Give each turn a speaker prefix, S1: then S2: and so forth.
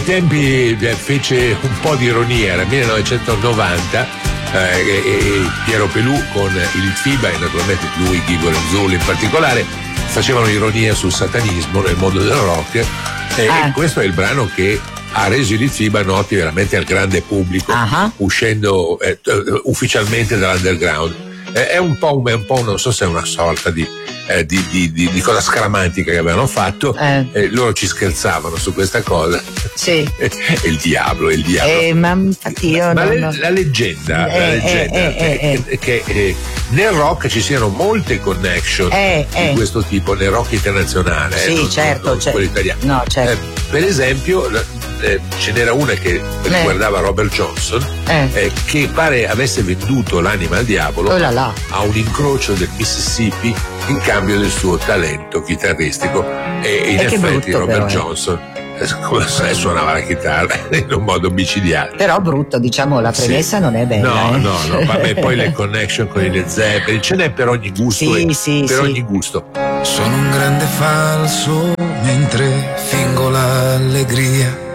S1: tempi fece un po' di ironia, era 1990, e Piero Pelù con il FIBA e naturalmente lui, Guido Renzulli in particolare, facevano ironia sul satanismo nel mondo del rock, e questo è il brano che ha reso il FIBA noti veramente al grande pubblico, uscendo ufficialmente dall'underground. È un po', non so se è una sorta di cosa scaramantica che avevano fatto, loro ci scherzavano su questa cosa.
S2: Sì.
S1: il diavolo.
S2: Ma infatti io
S1: la leggenda è che nel rock ci siano molte connection di questo tipo nel rock internazionale.
S2: Sì, certo.
S1: Quello italiano.
S2: No, certo.
S1: Per esempio ce n'era una che riguardava Robert Johnson, che pare avesse venduto l'anima al diavolo a un incrocio del Mississippi in cambio del suo talento chitarristico, e in effetti Robert Johnson suonava la chitarra in un modo micidiale.
S2: Però brutto, diciamo, la premessa non è bella.
S1: No, vabbè, poi le connection con i Led Zeppelin ce n'è per ogni gusto, ogni gusto.
S3: Sono un grande falso mentre fingo l'allegria,